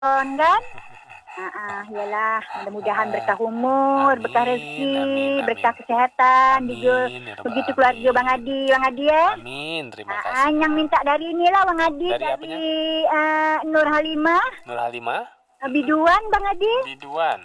kan? Yalah, mudah-mudahan berkah umur, berkah rezeki, amin. berkah kesehatan, juga Amin, ya Rabbal begitu keluarga Alamin. Bang Adi ya. Amin, terima kasih. Yang minta dari inilah Bang Adi, Dari apanya? Nur Halimah, Nur Halimah? Biduan Bang Adi. Biduan.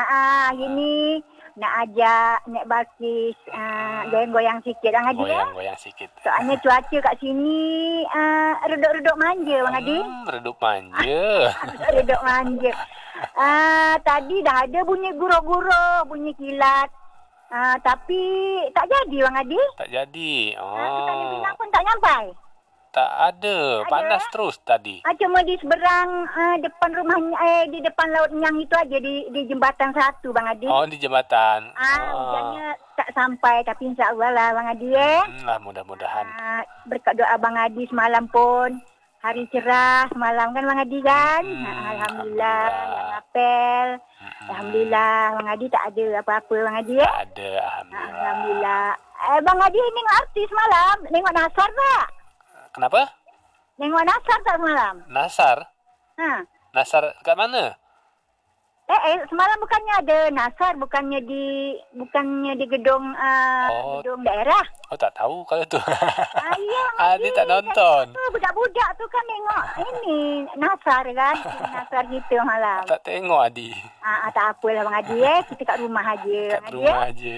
Ini nak ajak Nek Balkis goyang-goyang sikit Bang Adi ya. Goyang-goyang sikit. Soalnya cuaca kat sini reduk-reduk manja Bang Adi. Redup manja. Reduk manja. Tadi dah ada bunyi gurau-gurau, bunyi kilat. Tapi tak jadi Bang Adi. Tak jadi. Petani Pinang pun tak nyampai. Tak ada. Panas terus tadi. Cuma di seberang depan rumahnya, di depan Laut Nyang itu aja, di jembatan 1 Bang Adi. Oh, di jembatan. Hujannya tak sampai, tapi insya-Allah lah Bang Adi ya. Lah mudah-mudahan. Berkat doa Bang Adi semalam pun hari cerah semalam kan Bang Adi kan. Alhamdulillah yang apel. Alhamdulillah Bang Adi tak ada apa-apa Bang Adi ya. Tak ada, Alhamdulillah. Bang Adi tengok artis malam, tengok Nasar tak? Kenapa? Tengok Nasar tak semalam? Nasar? Nasar kat mana? Semalam bukannya ada Nasar, bukannya di gedung gedung daerah. Oh, tak tahu kalau tu. Iya, Adi tak nonton. Budak-budak tu kan tengok ini Nasar kan, Nasar gitu malam. Tak tengok Adi. Tak apalah Bang Adi kita kat rumah aja. Kat rumah aja.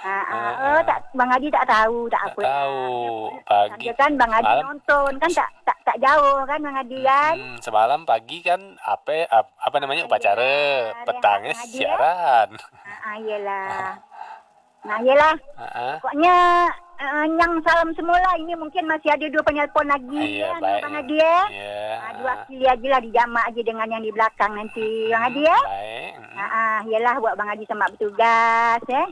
Bang Adi tak tahu, tak apa. Tahu. Pagi kan Bang Adi malam nonton kan tak jauh kan Bang Adi kan. Semalam pagi kan apa namanya upacara, petangnya siaran. Iyalah. Yelah. Pokoknya yang salam semula ini mungkin masih ada 2 penelpon lagi Bang Adi ya. Diwakili aja lah, dijamak aja dengan yang di belakang nanti Bang Adi ya. Baik. Yelah buat Bang Adi selamat bertugas ya.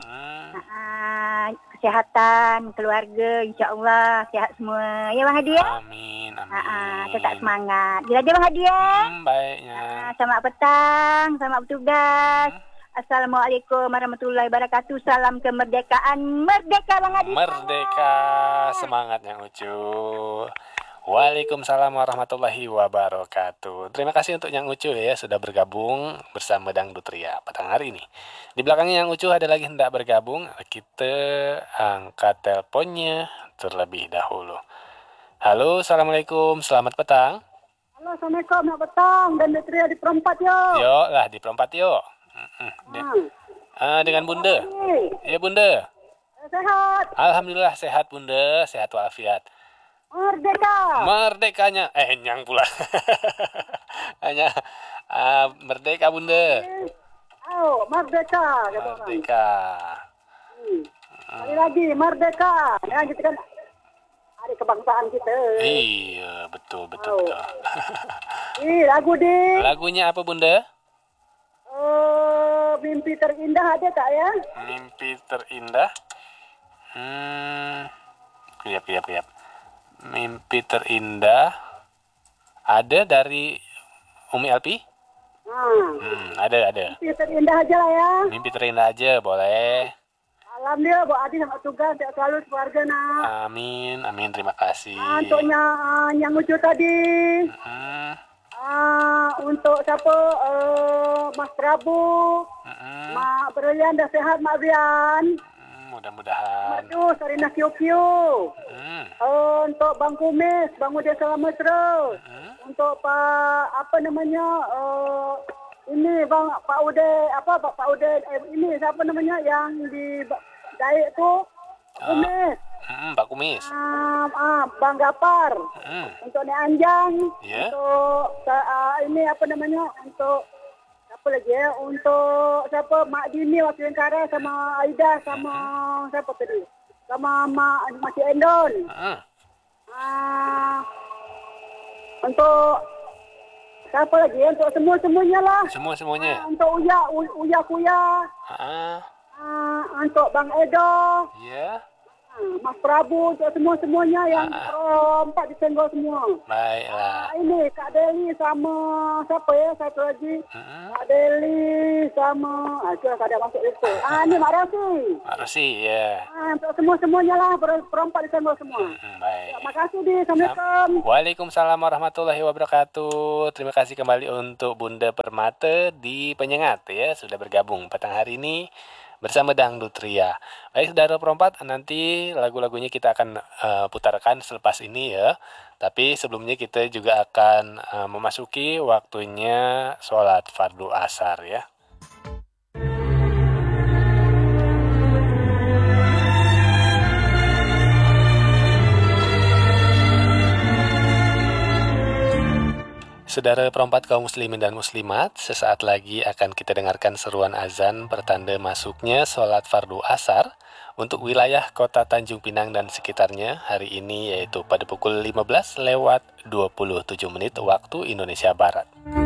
Kesehatan keluarga insya-Allah sihat semua ya Bang Adi ya. Amin. Tetap semangat. Bila dia Bang Adi ya. Baiknya. Selamat petang, selamat bertugas. Assalamualaikum warahmatullahi wabarakatuh. Salam kemerdekaan. Merdeka Bang Adi. Merdeka. Semangat yang Ucu. Waalaikumsalam warahmatullahi wabarakatuh. Terima kasih untuk Yang Ucu ya sudah bergabung bersama Dangdut Ria petang hari ini. Di belakangnya Yang Ucu ada lagi hendak bergabung. Kita angkat teleponnya terlebih dahulu. Halo, assalamualaikum, selamat petang. Halo, assalamualaikum, selamat petang. Dangdut Ria di perempat yuk. Yuk lah di perempat yuk. Dengan Bunda. Ya Bunda. Sehat. Alhamdulillah sehat Bunda, sehat walafiat. Merdeka. Merdekanya nyang pula. Hanya merdeka Bunda. Merdeka. Merdeka. Sekali lagi merdeka. Ya kita kan hari kebangsaan kita. Iya, betul. Lagu di. Lagunya apa Bunda? Mimpi terindah ada tak ya? Mimpi terindah. Kuyap. Mimpi terindah. Ada dari Umi Alpi? Ada. Mimpi terindah aja lah ya. Mimpi terindah aja boleh. Alhamdulillah Bu Adi sama tugas sehat selalu keluarga nak. Amin. Terima kasih. Untuknya yang lucu tadi. Untuk siapa? Mas Prabu. Mak Brilian dah sehat Mak Brian. Mudah-mudahan. Merdu Sarina Kiu. Untuk Bang Kumis, Bang Udia Salam Mesra. Untuk Pak apa namanya? Ini Bang Pak Ude ini siapa namanya yang di Daik tu? Kumis. Pak Kumis. Bang Gapar. Untuk Nek Anjang. Yeah. Untuk ini apa namanya? Untuk apa lagi ya? Untuk siapa? Mak Dini Wakil Lingkara sama Aida sama siapa tadi? Sama Mak Cik Endon. Untuk siapa lagi? Untuk semua-semuanya lah. Semua-semuanya. Untuk Uya Kuya. Untuk Bang Edo. Ya. Mas Prabu, semua-semuanya yang perempat disenggol semua. Baiklah. Ini Kak Deli sama siapa ya? Satu lagi. Kak Deli sama ada masuk itu. Ini Mak Rasi. Mak Rasi, ya. Untuk semua-semuanya lah perempat disenggol semua. Baik. Terima kasih di. Assalamualaikum. Waalaikumsalam warahmatullahi wabarakatuh. Terima kasih kembali untuk Bunda Permata di Penyengat ya, sudah bergabung petang hari ini bersama Dangdut Ria. Baik, saudara perempat, nanti lagu-lagunya kita akan putarkan selepas ini ya. Tapi sebelumnya kita juga akan memasuki waktunya sholat fardu asar ya. Saudara perempat kaum muslimin dan muslimat, sesaat lagi akan kita dengarkan seruan azan pertanda masuknya sholat fardu asar untuk wilayah kota Tanjung Pinang dan sekitarnya hari ini, yaitu pada pukul 15:27 waktu Indonesia Barat.